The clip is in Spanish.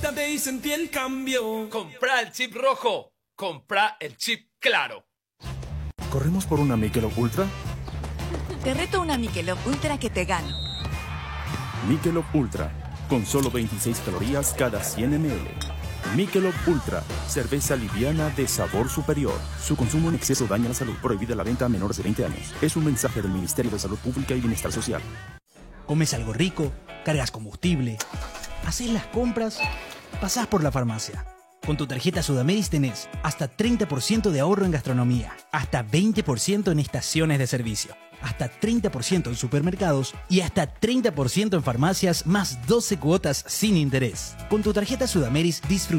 Y sentí el cambio. Compra el chip rojo. Compra el chip claro. ¿Corremos por una Michelob Ultra? Te reto una Michelob Ultra que te gano. Michelob Ultra, con solo 26 calorías cada 100 ml. Michelob Ultra, cerveza liviana de sabor superior. Su consumo en exceso daña la salud. Prohibida la venta a menores de 20 años. Es un mensaje del Ministerio de Salud Pública y Bienestar Social. Comes algo rico, cargas combustible, haces las compras, pasás por la farmacia. Con tu tarjeta Sudameris tenés hasta 30% de ahorro en gastronomía, hasta 20% en estaciones de servicio, hasta 30% en supermercados y hasta 30% en farmacias, más 12 cuotas sin interés. Con tu tarjeta Sudameris disfruta